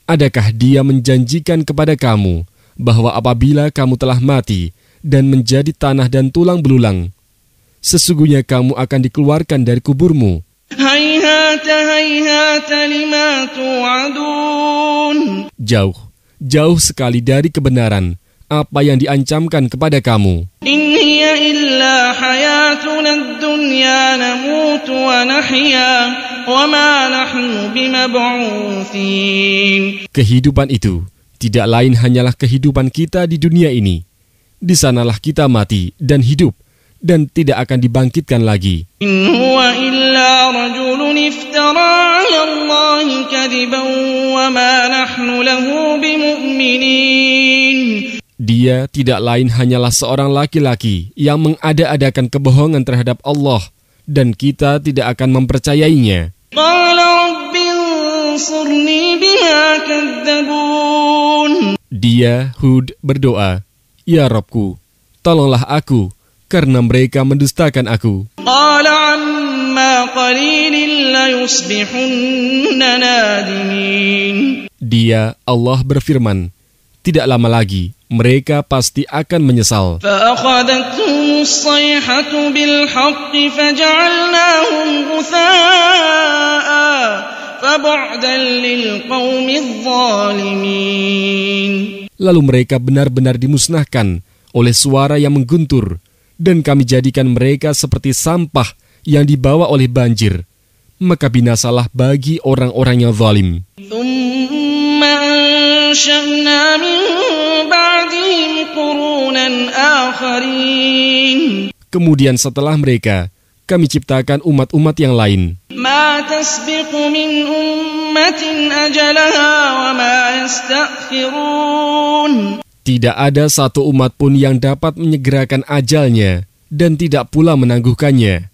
Adakah Dia menjanjikan kepada kamu bahwa apabila kamu telah mati dan menjadi tanah dan tulang belulang, sesungguhnya kamu akan dikeluarkan dari kuburmu? Jauh, jauh sekali dari kebenaran apa yang diancamkan kepada kamu. In hiya illa hayatuna ad-dunya namutu wa nahya wa ma nahnu bimab'utsin. Kehidupan itu tidak lain hanyalah kehidupan kita di dunia ini. Di sanalah kita mati dan hidup dan tidak akan dibangkitkan lagi. In huwa illa rajulun iftara 'ala Allahi kadiban wa ma nahnu lahu bimu'minin. Dia tidak lain hanyalah seorang laki-laki yang mengada-adakan kebohongan terhadap Allah dan kita tidak akan mempercayainya. Qala rabbi ansurni bima kadzabun. Dia, Hud, berdoa, "Ya Rabbku, tolonglah aku karena mereka mendustakan aku." Qala amma qalilin la yusbihunna nadimin. Dia, Allah berfirman, tidak lama lagi mereka pasti akan menyesal. فَأَخَذَتْهُمُ الصَّيْحَةُ بِالْحَقِّ فَجَعَلْنَاهُمْ غُثَاءً فَبُعْدًا لِلْقَوْمِ الظَّالِمِينَ. Lalu mereka benar-benar dimusnahkan oleh suara yang mengguntur, dan kami jadikan mereka seperti sampah yang dibawa oleh banjir. Maka binasalah bagi orang-orang yang zalim. ثُمَّ أَنشَأْنَا مِن بَعْدِهِمْ قُرُونًا آخَرِينَ. Kemudian setelah mereka, kami ciptakan umat-umat yang lain. مَا تَسْبِقُ مِنْ أُمَّةٍ أَجَلَهَا وَمَا يَسْتَأْخِرُونَ. Tidak ada satu umat pun yang dapat menyegerakan ajalnya dan tidak pula menangguhkannya.